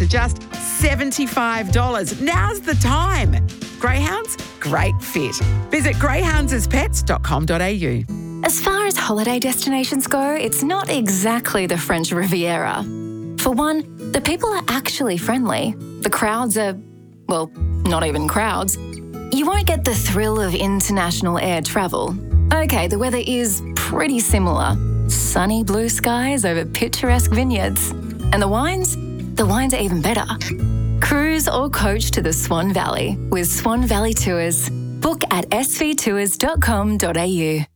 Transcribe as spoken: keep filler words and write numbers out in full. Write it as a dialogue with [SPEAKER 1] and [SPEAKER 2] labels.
[SPEAKER 1] to just seventy-five dollars. Now's the time. Greyhounds, great fit. Visit greyhounds as pets dot com dot a u.
[SPEAKER 2] As far as holiday destinations go, it's not exactly the French Riviera. For one, the people are actually friendly. The crowds are, well, not even crowds. You won't get the thrill of international air travel. Okay, the weather is pretty similar. Sunny blue skies over picturesque vineyards. And the wines? The wines are even better. Cruise or coach to the Swan Valley with Swan Valley Tours. Book at s v tours dot com dot a u.